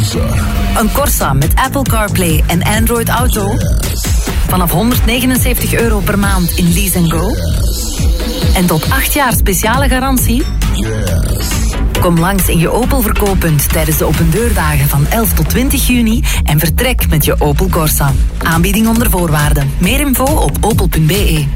Een Corsa met Apple CarPlay en Android Auto. Vanaf €179 per maand in Lease & Go. En tot 8 jaar speciale garantie. Kom langs in je Opel verkooppunt tijdens de opendeurdagen van 11 tot 20 juni en vertrek met je Opel Corsa. Aanbieding onder voorwaarden. Meer info op opel.be.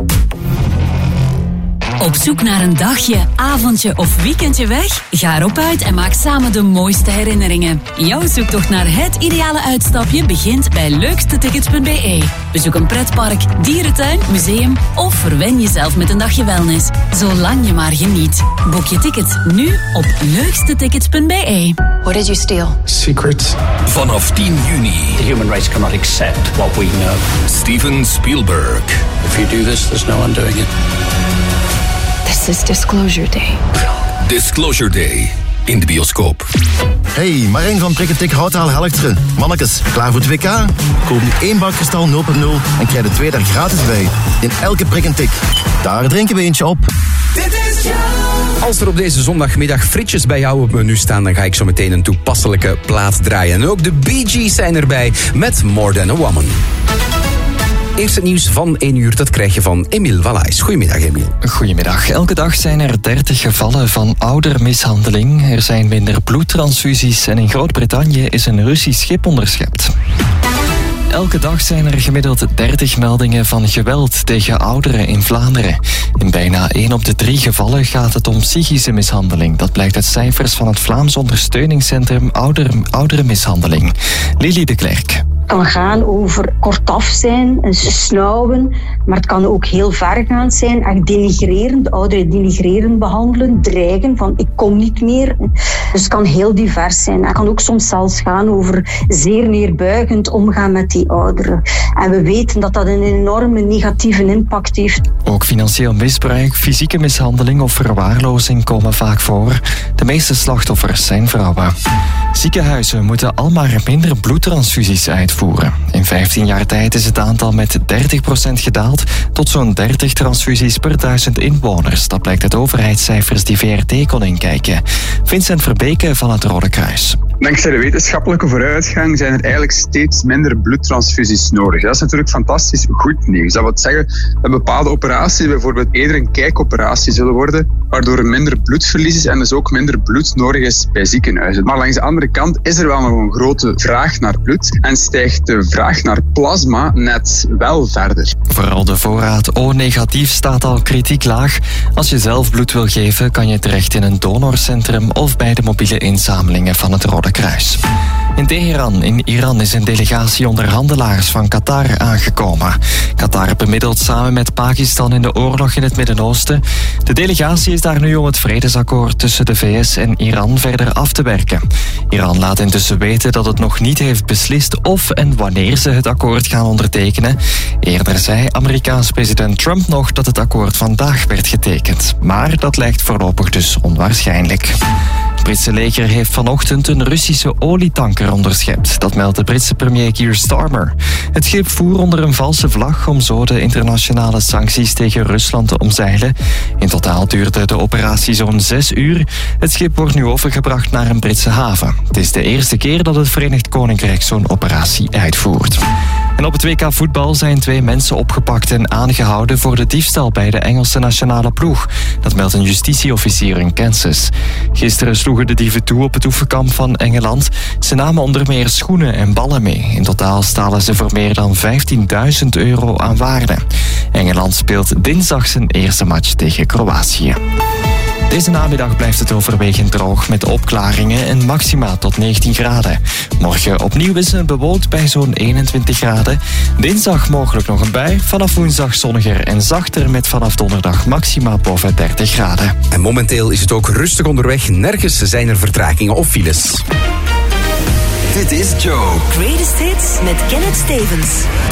Op zoek naar een dagje, avondje of weekendje weg? Ga erop uit en maak samen de mooiste herinneringen. Jouw zoektocht naar het ideale uitstapje begint bij leukstetickets.be. Bezoek een pretpark, dierentuin, museum of verwen jezelf met een dagje wellness. Zolang je maar geniet. Boek je tickets nu op leukstetickets.be. What did you steal? Secrets. Vanaf 10 juni. The human race cannot accept what we know. Steven Spielberg. If you do this, there's no undoing it. This is Disclosure Day. Disclosure Day. In de bioscoop. Hey, Marijn van Prikketik Houtaal Helchteren. Mannekes, klaar voor het WK? Koop nu 1 bak Kristal 0.0 en krijg er 2 daar gratis bij. In elke prik en tik. Daar drinken we eentje op. Als er op deze zondagmiddag frietjes bij jou op het menu staan, dan ga ik zo meteen een toepasselijke plaat draaien. En ook de Bee Gees zijn erbij met More Than a Woman. Eerst het nieuws van 1 uur, dat krijg je van Emiel Wallaes. Goedemiddag, Emiel. Goedemiddag. Elke dag zijn er 30 gevallen van oudermishandeling. Er zijn minder bloedtransfusies en in Groot-Brittannië is een Russisch schip onderschept. Elke dag zijn er gemiddeld 30 meldingen van geweld tegen ouderen in Vlaanderen. In bijna 1 op de 3 gevallen gaat het om psychische mishandeling. Dat blijkt uit cijfers van het Vlaams Ondersteuningscentrum Ouderenmishandeling. Lili de Klerk. Het kan gaan over kortaf zijn, snauwen, maar het kan ook heel vergaand zijn. Echt denigrerend, de ouderen denigrerend behandelen, dreigen van ik kom niet meer. Dus het kan heel divers zijn. Het kan ook soms zelfs gaan over zeer neerbuigend omgaan met die ouderen. En we weten dat dat een enorme negatieve impact heeft. Ook financieel misbruik, fysieke mishandeling of verwaarlozing komen vaak voor. De meeste slachtoffers zijn vrouwen. Ziekenhuizen moeten al maar minder bloedtransfusies uitvoeren. In 15 jaar tijd is het aantal met 30% gedaald tot zo'n 30 transfusies per 1000 inwoners. Dat blijkt uit overheidscijfers die VRT kon inkijken. Vincent Verbeke van het Rode Kruis. Dankzij de wetenschappelijke vooruitgang zijn er eigenlijk steeds minder bloedtransfusies nodig. Dat is natuurlijk fantastisch goed nieuws. Dat wil zeggen dat bepaalde operaties bijvoorbeeld eerder een kijkoperatie zullen worden, waardoor er minder bloedverlies is en dus ook minder bloed nodig is bij ziekenhuizen. Maar langs de andere kant is er wel nog een grote vraag naar bloed en stijgt de vraag naar plasma net wel verder. Vooral de voorraad O-negatief staat al kritiek laag. Als je zelf bloed wil geven, kan je terecht in een donorcentrum of bij de mobiele inzamelingen van het Rode Kruis. In Teheran, in Iran, is een delegatie onderhandelaars van Qatar aangekomen. Qatar bemiddelt samen met Pakistan in de oorlog in het Midden-Oosten. De delegatie is daar nu om het vredesakkoord tussen de VS en Iran verder af te werken. Iran laat intussen weten dat het nog niet heeft beslist of en wanneer ze het akkoord gaan ondertekenen. Eerder zei Amerikaans president Trump nog dat het akkoord vandaag werd getekend. Maar dat lijkt voorlopig dus onwaarschijnlijk. Het Britse leger heeft vanochtend een Russische olietanker onderschept. Dat meldt de Britse premier Keir Starmer. Het schip voer onder een valse vlag om zo de internationale sancties tegen Rusland te omzeilen. In totaal duurde de operatie zo'n 6 uur. Het schip wordt nu overgebracht naar een Britse haven. Het is de eerste keer dat het Verenigd Koninkrijk zo'n operatie uitvoert. En op het WK voetbal zijn 2 mensen opgepakt en aangehouden voor de diefstal bij de Engelse nationale ploeg. Dat meldt een justitieofficier in Kansas. Gisteren sloegen de dieven toe op het oefenkamp van Engeland. Ze namen onder meer schoenen en ballen mee. In totaal stalen ze voor meer dan €15.000 aan waarde. Engeland speelt dinsdag zijn eerste match tegen Kroatië. Deze namiddag blijft het overwegend droog met opklaringen en maxima tot 19 graden. Morgen opnieuw wisselen bewoond bij zo'n 21 graden. Dinsdag mogelijk nog een bui, vanaf woensdag zonniger en zachter met vanaf donderdag maxima boven 30 graden. En momenteel is het ook rustig onderweg. Nergens zijn er vertragingen of files. Dit is Joe. Greatest Hits met Kenneth Stevens.